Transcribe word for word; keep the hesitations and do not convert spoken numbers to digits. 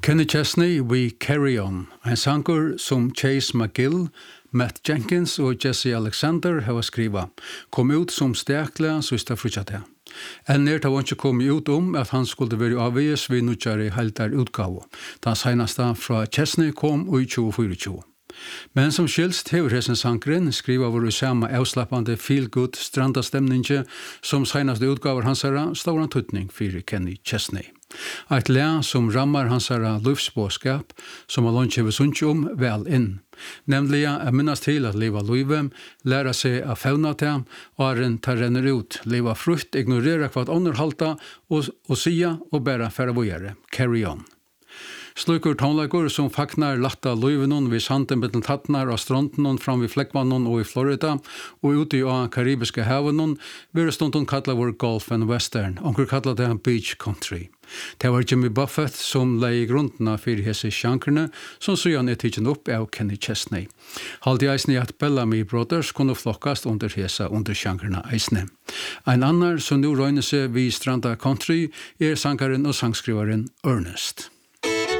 Kenny Chesney, We Carry On, en sanger som Chase McGill, Matt Jenkins og Jesse Alexander har skriva, kom ut som stekla sista frutjate. En nert har ikke kommet ut om at han skulle være avvies ved nødgjøre heltar utgave. Den seneste fra Chesney kom i tjue tjuefire. Men som skilst hever hessen sankeren skriva vår samme avslappande feel-good strandastemninge som senaste utgaver hansara stor antutning for Kenny Chesney. Et le som rammar hansara livsbåskap som har lunch hever sunns om vel inn. Nemlig å minnes til at leva livet, læra seg å fauna til, og en tar renner ut, leva frukt, ignorera hva underhalta og, og sia og bæra færa vågjere. Carry on. Slukur tonlagur som faknar latta luivenon vid sanden betlen tattnar av strontenon fram vid Fleckmanon og i Florida og ute i karibiske havenon vil stundon kalla vår golf and western, onkur kalla det beach country. Det var Jimmy Buffett som lei grundna fyrir hese sjankerne som sujan er tidsen opp av Kenny Chesney. Haldi eisne at Bellamy Brothers kunne flokkast under hese under sjankerna eisne. Ein annar som nu røyne seg vid stranda country er sangaren og sangskrivaren Ernest.